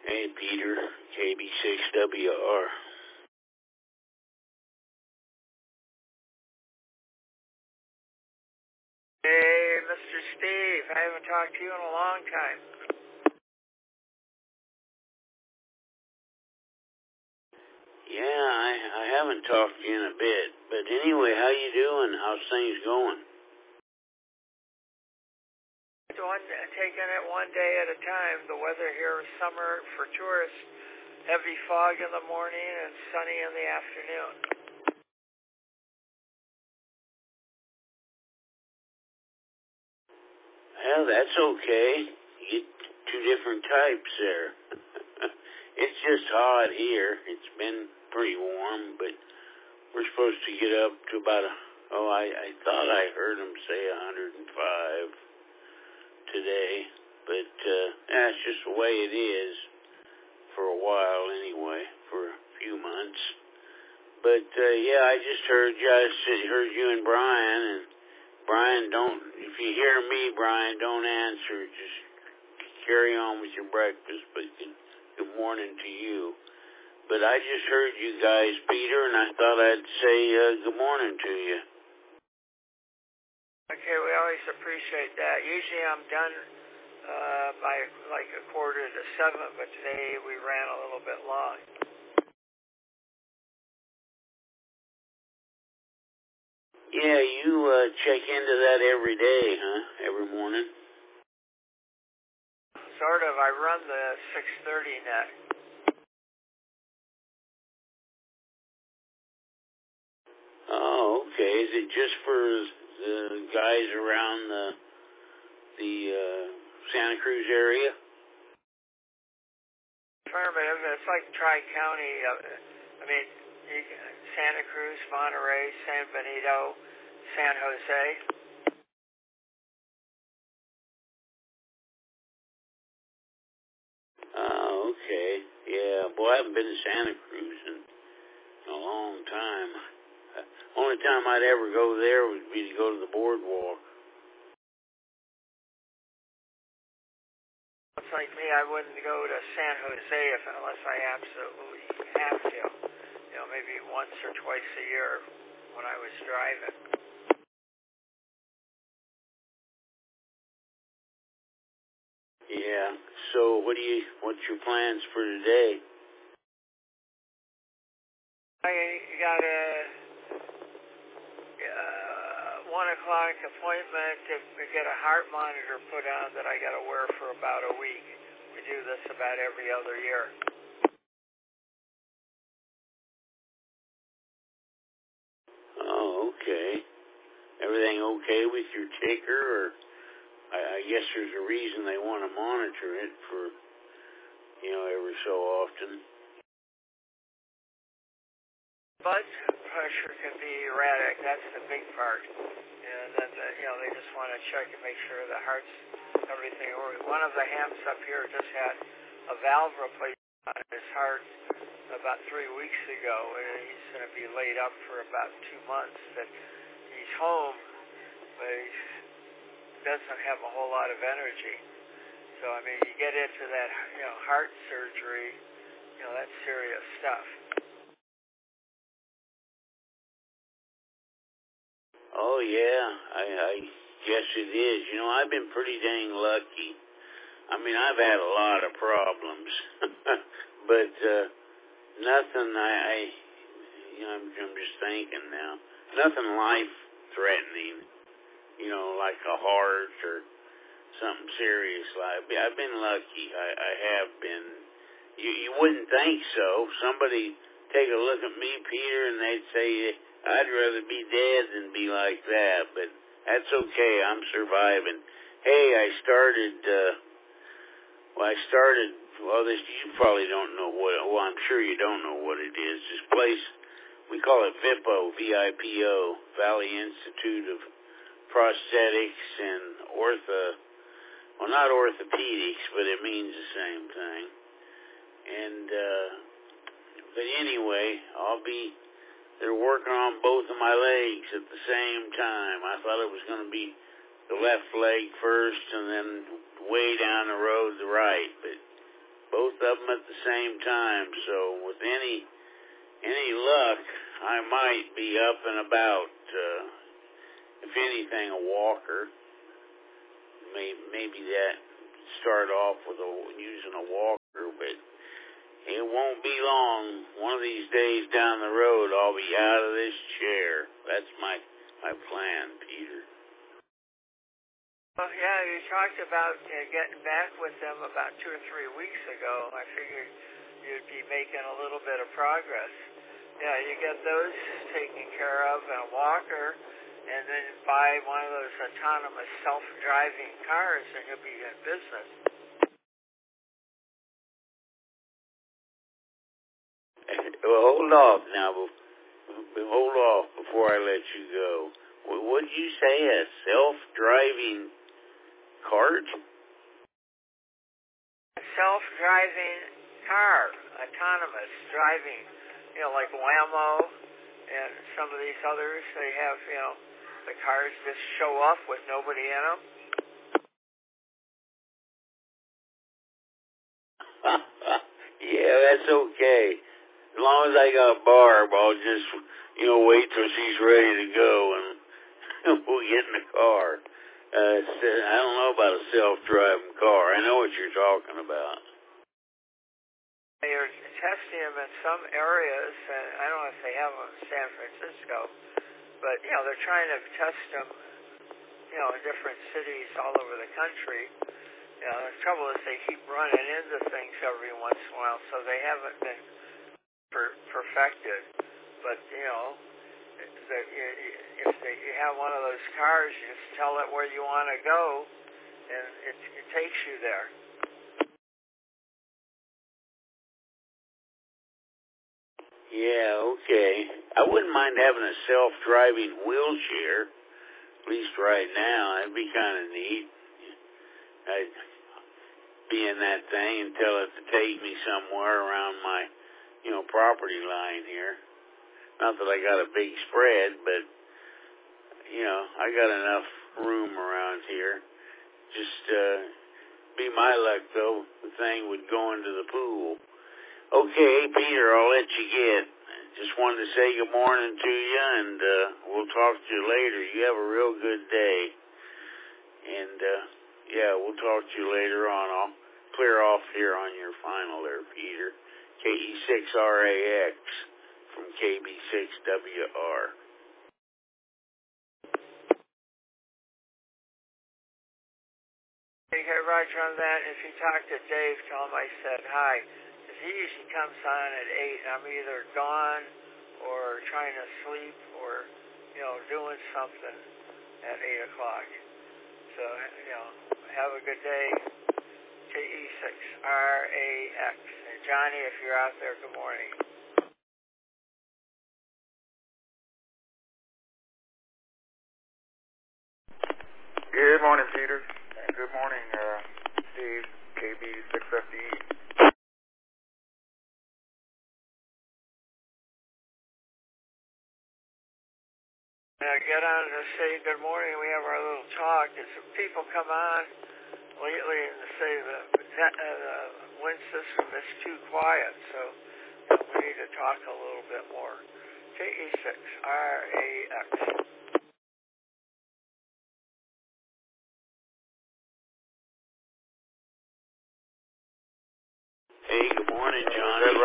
Hey, Peter, KB6WR. Hey, Mr. Steve, I haven't talked to you in a long time. Yeah, I haven't talked to you in a bit. But anyway, how you doing? How's things going? Taking it one day at a time. The weather here is summer for tourists. Heavy fog in the morning and sunny in the afternoon. Well, that's okay. You get two different types there. It's just hot here. It's been pretty warm, but we're supposed to get up to about, I thought I heard them say 105 today. But that's just the way it is for a while anyway, for a few months. But yeah, I just heard you. Heard you and Brian, and Brian, if you hear me, Brian, don't answer. Just carry on with your breakfast. But good morning to you. But I just heard you guys, Peter, and I thought I'd say good morning to you. Okay, we always appreciate that. Usually I'm done by like 6:45, but today we ran a little bit long. Yeah, you check into that every day, huh? Every morning? Sort of. I run the 6:30 net. Oh, okay. Is it just for the guys around the Santa Cruz area? Affirmative. It's like Tri-County. Santa Cruz, Monterey, San Benito, San Jose. Oh, okay. Yeah. Boy, I haven't been to Santa Cruz in a long time. Only time I'd ever go there would be to go to the boardwalk. It's like me, I wouldn't go to San Jose unless I absolutely have to. Maybe once or twice a year when I was driving. Yeah. So what's your plans for today? I got a 1 o'clock appointment to get a heart monitor put on that I got to wear for about a week. We do this about every other year. Oh, okay. Everything okay with your ticker, or I guess there's a reason they want to monitor it for, every so often. Blood pressure can be erratic. That's the big part. And then, they just want to check and make sure the heart's everything. One of the hams up here just had a valve replacement on his heart about 3 weeks ago, and he's going to be laid up for about 2 months. But he's home, but he doesn't have a whole lot of energy. So, you get into that, heart surgery, that's serious stuff. Oh, yeah, I guess it is. I've been pretty dang lucky. I've had a lot of problems, but nothing I'm just thinking now, nothing life-threatening, like a heart or something serious. I've been lucky. I have been. You wouldn't think so. Somebody take a look at me, Peter, and they'd say, I'd rather be dead than be like that, but that's okay. I'm surviving. Hey, you probably don't know I'm sure you don't know what it is. This place, we call it VIPO, V-I-P-O, Valley Institute of Prosthetics and not orthopedics, but it means the same thing. And, but anyway, they're working on both of my legs at the same time. I thought it was going to be the left leg first and then way down the road the right, but both of of them at the same time. So with any luck, I might be up and about. If anything, a walker. Maybe that start off with using a walker, but it won't be long. One of these days down the road, I'll be out of this chair. That's my plan, Peter. Well, yeah, you talked about getting back with them about 2 or 3 weeks ago. I figured you'd be making a little bit of progress. Yeah, you get those taken care of and a walker, and then buy one of those autonomous self-driving cars, and you'll be in business. Well, hold off now. Hold off before I let you go. What did you say? A self-driving cart? A self-driving car, autonomous driving. You know, like Waymo and some of these others. They have, the cars just show up with nobody in them. Yeah, that's okay. As long as I got Barb, I'll just, wait till she's ready to go and we'll get in the car. I don't know about a self-driving car. I know what you're talking about. They're testing them in some areas, and I don't know if they have them in San Francisco, but, they're trying to test them, in different cities all over the country. The trouble is they keep running into things every once in a while, so they haven't been perfected. But, if you have one of those cars, you just tell it where you want to go, and it takes you there. Yeah, okay. I wouldn't mind having a self-driving wheelchair, at least right now. That'd be kind of neat. I'd be in that thing and tell it to take me somewhere around my, property line here. Not that I got a big spread, but, I got enough room around here. Just, be my luck, though, the thing would go into the pool. Okay, Peter, I'll let you get. Just wanted to say good morning to you, and we'll talk to you later. You have a real good day. And, we'll talk to you later on. I'll clear off here on your final there, Peter. KE6RAX from KB6WR. Hey, Roger, on that, if you talk to Dave, tell him I said hi. Because he usually comes on at 8, and I'm either gone or trying to sleep or, doing something at 8 o'clock. So, have a good day. KE6RAX. And Johnny, if you're out there, good morning. Good morning, Peter. And good morning, Steve, KB6FDE. Get on to say good morning. We have our little talk. And some people come on lately and say the wind system is too quiet, so we need to talk a little bit more. KE6RAX. Hey, good morning, Johnny.